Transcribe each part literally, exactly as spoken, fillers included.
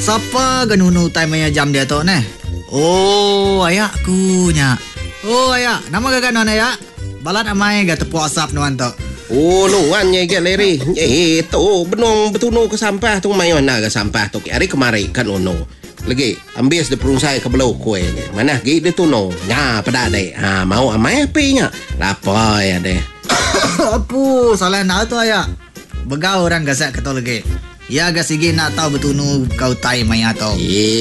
Siapa genunu time jam dia tu ni? Oh, ayakku nya. Oh, ayak. Nama gagan non ayak? Balat amai ga tepuk asap nuan tu. Oh, nuan nya get leri. Eh, tu benong betunu ke sampah tu mai mana ke sampah tu. Hari kemari kan ono. Lagi ambil de perungsai ke belau kue. Mana gi de tu no. Nya pada dek. Ha, mau amai api nya. Lapa ya deh. Apu, salah nak tu ayak. Begau orang gasak keto lagi. Ya ga sigi nak tahu betunu kau tai mai atau.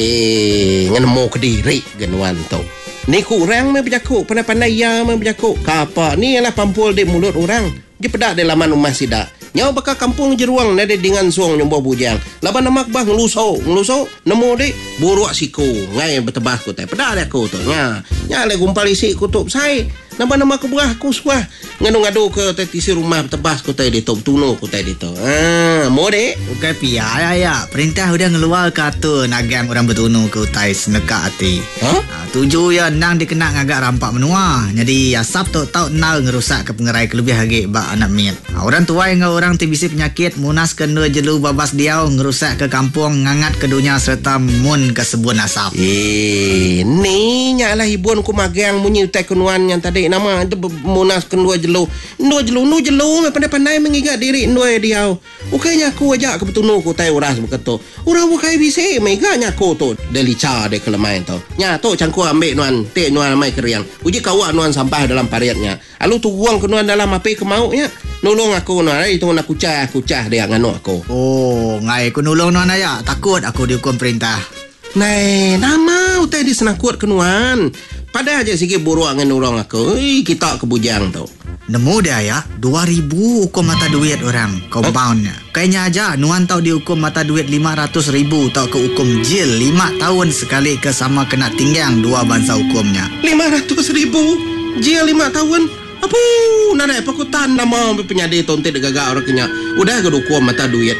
Eh, ngan mau ke diri genuan tu. Ni kurang me berjakuk, pandai-pandai ya me berjakuk. Kapa ni ialah pampul di mulut orang. Dia pedak di laman rumah sidak. Nyau bakal kampung jeruang nade dengan suang nyombo bujang. Laban namak bah ngelusau, ngelusau nemu dek buruak siku. Ngai betebah ku teh. Pedak dak ku tu. Nya, nya le gumpal isi kutup sai. Nama nama ke berah ku suah. Ngadu-ngadu ke teh tisi rumah betebas ku teh di tu tunu ku teh di tu. Ah, mo dek. Bukan pia ya ya. Perintah udah ngeluar kata nagang orang betunu ke utai seneka hati. Ha? Ha, tuju ya nang dikena ngagak rampak menua. Jadi asap tu tau nal ngerusak ke pengerai kelebih hagi bak anak miat. Ha, orang tua yang orang tibisi penyakit munas kena jelu babas diau ngerusak ke kampung ngangat ke dunia serta mun ke sebun asap. Eh, ni nyalah hibun ku magang munyi utai kenuan yang tadi nama itu munas kedua jelu. Dua jelu, nu jelu me pandai-pandai mengigat diri dua diau. Ukainya aku ajak ke betunu ku tai uras beketo. Urang bukai bisi meganya aku tu delica de kelemain tu. Nya tu cangku ambil nuan, te nuan mai keriang. Uji kawak nuan sampah dalam pariatnya. Alu tu buang ke nuan dalam api ke mau nya. Nolong aku nuan, itu nak kucah, kucah dia nganu aku. Oh, ngai ku nulung nuan aya. Takut aku dihukum perintah. Nai, nama utai di senakut kenuan. Pada aja sikit buruk dengan orang aku. Ih, kita ke bujang tu. Nemu dia ya, dua ribu hukum mata duit orang, compoundnya. Kayaknya aja, nuan tahu dihukum mata duit lima ratus ribu, tahu ke hukum jil lima tahun sekali ke sama kena tinggang dua bangsa hukumnya. lima ratus ribu? Jil lima tahun? Apa? Nada apa ku tan nama penyade tonte de gagak orang kenya. Udah ke hukum mata duit.